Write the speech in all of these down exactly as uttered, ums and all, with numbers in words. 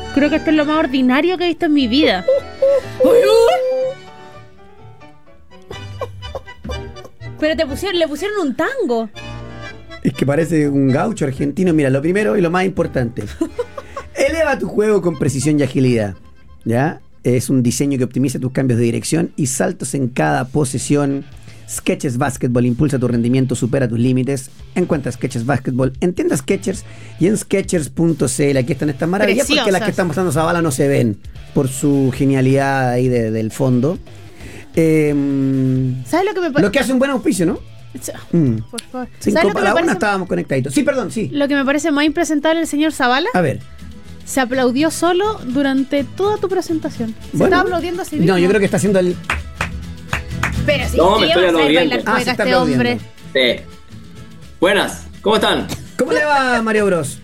Creo que esto es lo más ordinario que he visto en mi vida. Pero te pusieron, le pusieron un tango. Es que parece un gaucho argentino. Mira, lo primero y lo más importante. Eleva tu juego con precisión y agilidad. ¿Ya? Es un diseño que optimiza tus cambios de dirección y saltos en cada posesión. Skechers Basketball impulsa tu rendimiento, supera tus límites. Encuentra Skechers Basketball en tiendas Skechers y en skechers punto c l. Aquí están estas maravillas. Preciosas. Porque las que están mostrando Zavala no se ven por su genialidad ahí de, del fondo. Eh, ¿Sabes lo que me parece? Lo que hace un buen auspicio, ¿no? Mm. Por favor. Cinco para una estábamos conectaditos. Sí, perdón, sí. Lo que me parece más impresentable el señor Zavala. A ver. Se aplaudió solo durante toda tu presentación. Se bueno, estaba aplaudiendo a sí mismo. No, yo creo que está haciendo el... Pero si no, me estoy aplaudiendo. Ah, se está este hombre. Sí. Buenas, ¿cómo están? ¿Cómo le va, Mario Bros?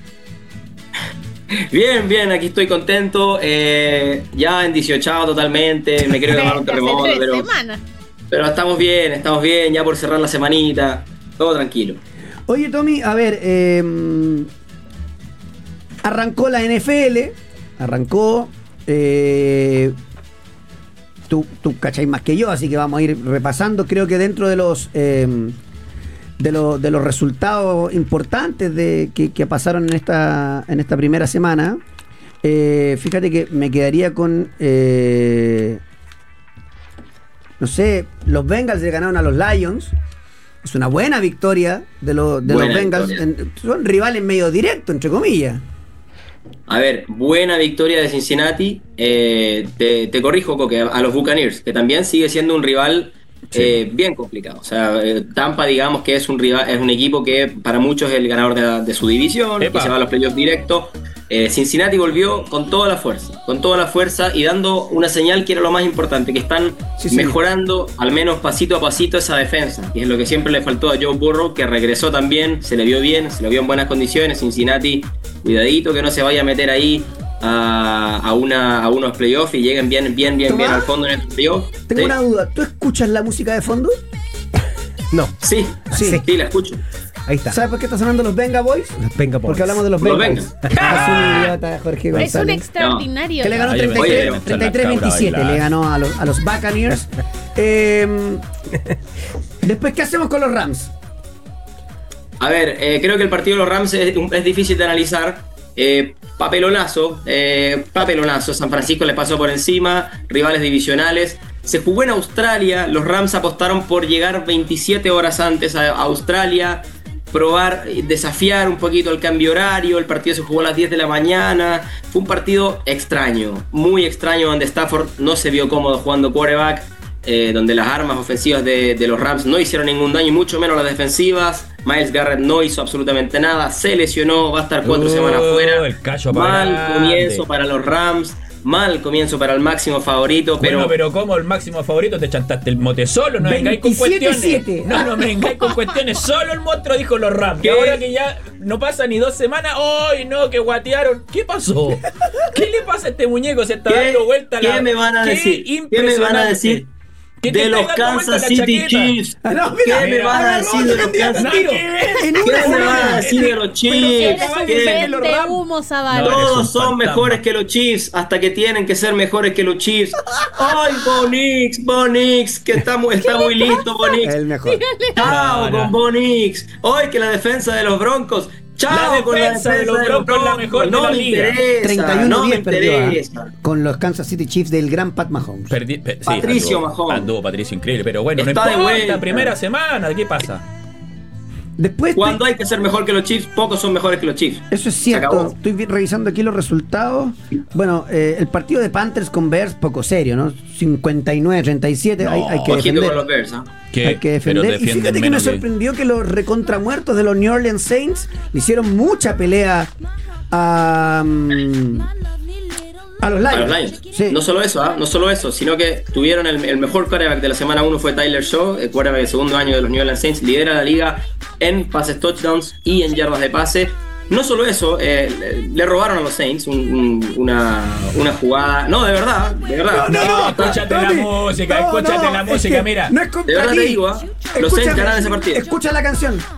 Bien, bien, aquí estoy contento. Eh, ya en dieciocho totalmente. Me quiero llamar un terremoto, pero, pero estamos bien, estamos bien. Ya por cerrar la semanita. Todo tranquilo. Oye, Tommy, a ver, eh, arrancó la N F L. Arrancó. Eh, tú, tú cacháis más que yo, así que vamos a ir repasando. Creo que dentro de los eh, de, lo, de los resultados importantes de que, que pasaron en esta en esta primera semana, eh, fíjate que me quedaría con eh, no sé, los Bengals le ganaron a los Lions. Es una buena victoria de, lo, de los Bengals. En, son rivales medio directos, entre comillas. A ver, buena victoria de Cincinnati. Eh, te, te corrijo, Coque, a los Buccaneers, que también sigue siendo un rival sí. eh, bien complicado. O sea, eh, Tampa, digamos que es un rival, es un equipo que para muchos es el ganador de, de su división, Epa. que se va a los playoffs directos. Eh, Cincinnati volvió con toda la fuerza, con toda la fuerza y dando una señal que era lo más importante, que están sí, sí. mejorando al menos pasito a pasito esa defensa, que es lo que siempre le faltó a Joe Burrow, que regresó también, se le vio bien, se le vio en buenas condiciones. Cincinnati, cuidadito que no se vaya a meter ahí a, a, una, a unos playoffs y lleguen bien, bien, bien, bien al fondo en estos playoffs. Tengo ¿sí? una duda, ¿tú escuchas la música de fondo? No. Sí, sí, sí, sí la escucho. Ahí está. ¿Sabes por qué está sonando los Venga Boys? Los Venga Boys. Porque hablamos de los Venga Boys. Es un idiota, Jorge González. Es un extraordinario. No. Que le ganó treinta y tres veintisiete. Le ganó a los, a los Buccaneers. eh, Después, ¿qué hacemos con los Rams? A ver, eh, creo que el partido de los Rams es, es difícil de analizar. Eh, papelonazo, eh, papelonazo. San Francisco le pasó por encima. Rivales divisionales. Se jugó en Australia. Los Rams apostaron por llegar veintisiete horas antes a Australia. Probar, desafiar un poquito el cambio horario. El partido se jugó a las diez de la mañana. Fue un partido extraño, muy extraño, donde Stafford no se vio cómodo jugando quarterback, eh, donde las armas ofensivas de, de los Rams no hicieron ningún daño, y mucho menos las defensivas. Miles Garrett no hizo absolutamente nada, se lesionó, va a estar cuatro uh, semanas fuera. El callo Mal grande. comienzo para los Rams. Mal comienzo para el máximo favorito, pero... Bueno, pero ¿cómo el máximo favorito? Te chantaste el mote solo, no vengáis con cuestiones. siete. No, no me vengáis con cuestiones. Solo el monstruo dijo los Rams. Que ahora que ya no pasa ni dos semanas, ¡ay, no, que guatearon! ¿Qué pasó? ¿Qué le pasa a este muñeco? Se está ¿Qué, dando vuelta ¿qué la... me van a decir? ¿Qué me van a decir? De los Kansas City Chiefs. ¿Qué me van a decir de los Kansas City Chiefs? ¿Qué me van a decir de los Chiefs? Todos son mejores que los Chiefs hasta que tienen que ser mejores que los Chiefs. ¡Ay, Bo Nix! Bo Nix, que está muy, está muy listo, Bo Nix. El mejor. ¡Chao con Bo Nix! ¡Ay, que la defensa de los Broncos! ¡Chao la con la defensa de los Broncos! La mejor no de la me liga. interesa, treinta y uno no diez me perdió, interesa. ¿eh? Con los Kansas City Chiefs del gran Pat Mahomes. Perdi, per, sí, Patricio anduvo, Mahomes. Anduvo Patricio increíble, pero bueno, Está no importa, de vuelta. Primera semana, ¿qué pasa? Después Cuando hay que ser mejor que los Chiefs, pocos son mejores que los Chiefs. Eso es cierto. Estoy revisando aquí los resultados. Bueno, eh, el partido de Panthers con Bears, poco serio, ¿no? cincuenta y nueve treinta y siete. No, hay, hay que defender. Con los Bears, ¿eh? ¿Qué? Hay que defender. Y fíjate que me sorprendió que los recontramuertos de los New Orleans Saints le hicieron mucha pelea a, um, a los Lions. A los Lions. Sí. No solo eso, ¿eh? no solo eso, sino que tuvieron el, el mejor quarterback de la semana uno fue Tyler Shaw, el quarterback del segundo año de los New Orleans Saints, lidera la liga en pases touchdowns y en yardas de pase. No solo eso, eh, le, le robaron a los Saints un, un, una, una jugada. No, de verdad, de verdad. No, no, no, escúchate la música, no, escúchate no, la música, es que mira. No es de verdad te digo, ¿eh? Los Saints ganaron ese partido. Escucha la canción.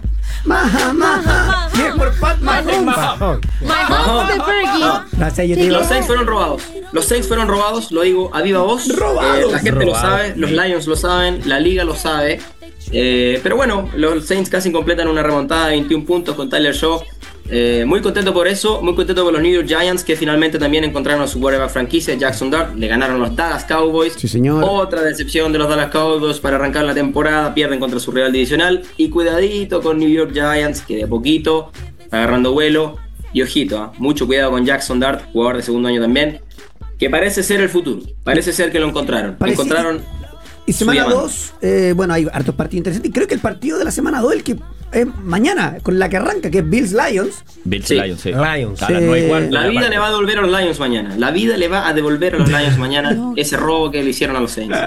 Maja, maja. Y es por Pat Mahomes. Mahomes de Fergie. No sé, yo te digo- Los Saints fueron robados. Los Saints fueron robados, lo digo a viva voz. Robados. Eh, la gente lo Robados. sabe, los Lions lo saben, la liga lo sabe. Eh, pero bueno, los Saints casi completan una remontada de veintiún puntos con Tyler Shaw. Eh, muy contento por eso, muy contento por los New York Giants, que finalmente también encontraron a su quarterback franquicia, Jackson Dart. Le ganaron los Dallas Cowboys. Sí, señor. Otra decepción de los Dallas Cowboys para arrancar la temporada. Pierden contra su rival divisional. Y cuidadito con New York Giants, que de poquito agarrando vuelo. Y ojito, ¿eh? Mucho cuidado con Jackson Dart, jugador de segundo año también, que parece ser el futuro. Parece ser que lo encontraron. Parece- Encontraron. Y semana su diamante. dos, eh, bueno, hay hartos partidos interesantes. Y creo que el partido de la semana dos, el que es mañana, con la que arranca, que es Bills Lions. Bills Sí. Lions, sí. Lions. A las Sí. nueve y cuarto, La vida parte. le va a devolver a los Lions mañana. La vida le va a devolver a los Lions mañana ese robo que le hicieron a los Saints.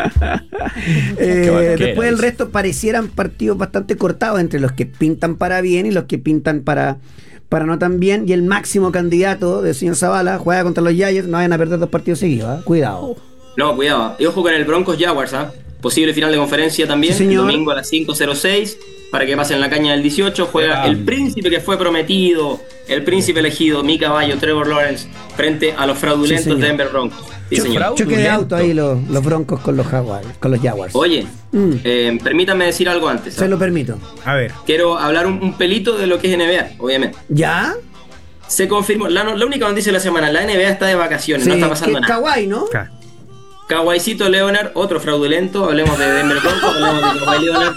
Eh, Qué bacán que después era, el dice. resto parecieran partidos bastante cortados entre los que pintan para bien y los que pintan para, para no tan bien. Y el máximo candidato del señor Zavala juega contra los Giants. No vayan a perder dos partidos seguidos, ¿eh? Cuidado. No, cuidado. Y ojo con el Broncos Jaguars, ¿ah? Posible final de conferencia también. Sí, señor. El domingo a las cinco cero seis. Para que pasen la caña del dieciocho. Juega Ah. el príncipe que fue prometido. El príncipe elegido, mi caballo, Trevor Lawrence. Frente a los Sí, fraudulentos señor. Denver Broncos. Sí, Cho- señor. choque de Fraudulento. auto ahí los, los Broncos con los Jaguars. Con los Jaguars. Oye, Mm. eh, permítanme decir algo antes. ¿ah? Se lo permito. A ver. Quiero hablar un, un pelito de lo que es N B A, obviamente. ¿Ya? Se confirmó, la, la única noticia de la semana, la N B A está de vacaciones, no está pasando que nada. Kawhi, ¿no? Acá. Kawhicito Leonard, otro fraudulento, hablemos de Denver Broncos, hablemos de Kawhi Leonard.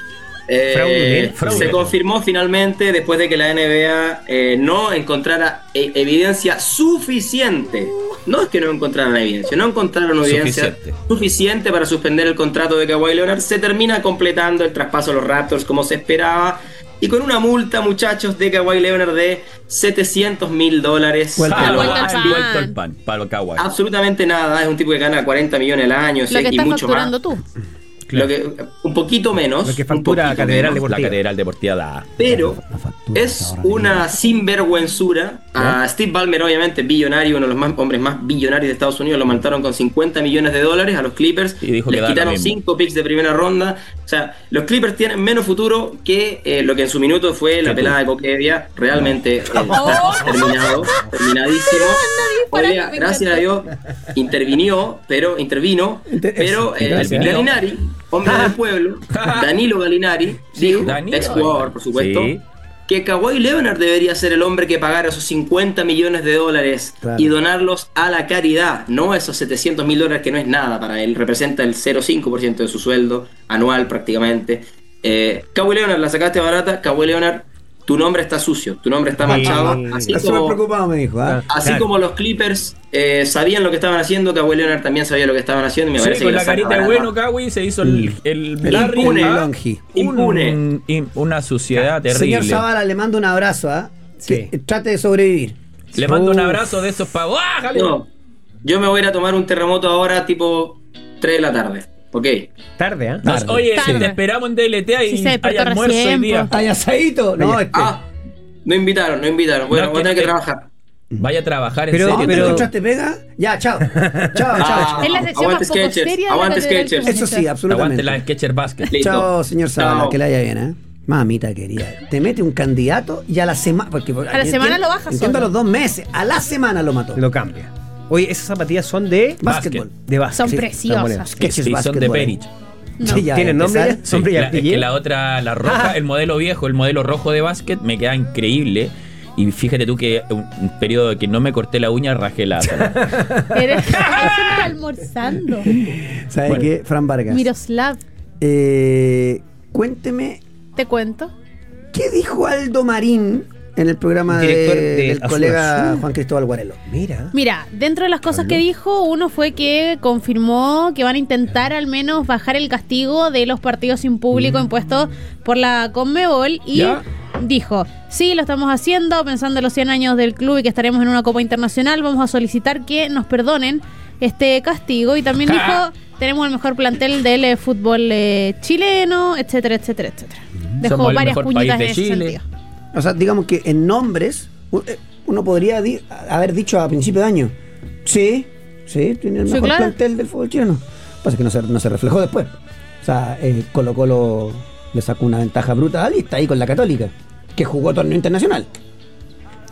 Eh, Fraudulento, fraudulento. Se confirmó finalmente después de que la N B A eh, no encontrara e- evidencia suficiente. No es que no encontraran evidencia, no encontraron evidencia Suficiente. suficiente para suspender el contrato de Kawhi Leonard. Se termina completando el traspaso a los Raptors como se esperaba. Y con una multa, muchachos, de Kawhi Leonard de setecientos mil dólares. Vuelta Ah, al vuelta al ah, pan. vuelto el pan. Para Kawhi. Absolutamente nada, es un tipo que gana cuarenta millones al año, Lo sí, que y estás mucho facturando más. tú. Lo que, un poquito menos. Lo que un factura poquito Catedral menos, Deportiva. La Catedral Deportiva da. Pero La factura es está ahora una mismo. sinvergüenzura. A Steve Ballmer, obviamente, billonario, uno de los más, hombres más billonarios de Estados Unidos, lo mataron con cincuenta millones de dólares a los Clippers. Y dijo que Les da lo quitaron mismo. cinco picks de primera ronda. O sea, los Clippers tienen menos futuro que eh, lo que en su minuto fue la tú. pelada de Coquevia. Realmente eh, Oh. terminado, terminadísimo. para Hoy día, que me gracias a Dios, intervinió, pero intervino, Inter- pero eh, Gracias. Galinari, hombre del pueblo, Danilo Galinari, dijo, Danilo ex jugador, por supuesto, Sí. que Kawhi Leonard debería ser el hombre que pagara esos cincuenta millones de dólares Claro. y donarlos a la caridad, no esos setecientos mil dólares que no es nada para él, representa el cero coma cinco por ciento de su sueldo anual prácticamente. Eh, Kawhi Leonard, la sacaste barata. Kawhi Leonard, tu nombre está sucio, tu nombre está manchado, Sí. así Está súper como... preocupado, me dijo. ¿ah? Así Claro. como los Clippers eh, sabían lo que estaban haciendo, Kawhi Leonard también sabía lo que estaban haciendo y me Sí, parece con que la saca carita de barata. bueno, Kawhi se hizo el, el, El Larry, impune, ¿ah? Longi. Impune. Un- in- una suciedad terrible. Señor Zavala, le mando un abrazo, ¿ah? Sí. Que trate de sobrevivir. Le mando un Uf. abrazo de esos pavos. ¡Bájale! No, yo me voy a ir a tomar un terremoto ahora tipo tres de la tarde, ¿ok? Tarde, ¿ah? Nos- Tarde. oye, Tarde. te esperamos en D L T y Sí, se hay despertó almuerzo hoy recién, día. po. ¿Hay asadito? No, este. Ah, no invitaron, no invitaron. Bueno, No, voy a tener que- que trabajar. Vaya a trabajar en Pero- No, serio. ¿me pero- encontraste pega? Ya, chao. Chao, chao, Ah, chao. Es la sección aguante más poco Skechers, seria de la aguante Catedral Skechers. Comunista. Eso sí, Aguante absolutamente. la Sketcher Basket. Listo. Chao, señor Zavala, Chao. que le vaya bien, ¿eh? Mamita querida, te mete un candidato y a la semana. Porque A la semana lo baja Entiendo a solo. los dos meses, a la semana lo mató. Lo cambia. Oye, esas zapatillas son de. Básquetbol. De básquet. Son Sí, preciosas. están buenas. Sketches Sí, son de Basketball. Perich. No. Sí, ya, ¿Tienen nombre empezar. ya? Son Sí, la- es brillantille. que la otra, la roja, Ah. el modelo viejo, el modelo rojo de básquet, me queda increíble. Y fíjate tú que un, un periodo que no me corté la uña, rajé la asa. Eres está almorzando. ¿Sabe Bueno. qué? Fran Vargas. Miroslav, Eh, cuénteme, te cuento. ¿qué dijo Aldo Marín en el programa de- Director de del Azul colega Azul. Juan Cristóbal Guarelo? Mira. Mira, dentro de las cosas que dijo, uno fue que confirmó que van a intentar al menos bajar el castigo de los partidos sin público impuestos por la Conmebol y ¿Ya? dijo, sí, lo estamos haciendo, pensando en los cien años del club y que estaremos en una Copa Internacional, vamos a solicitar que nos perdonen este castigo y también dijo, tenemos el mejor plantel del eh, fútbol eh, chileno, etcétera, etcétera, etcétera. Dejó Somos el varias mejor puñitas país en de ese Chile. sentido. O sea, digamos que en nombres, u- eh, uno podría di- haber dicho a principio de año, sí, sí, tiene el Sí, mejor claro. plantel del fútbol chileno. Pasa que no se, no se reflejó después. O sea, eh, Colo Colo le sacó una ventaja brutal y está ahí con la Católica. que jugó torneo internacional.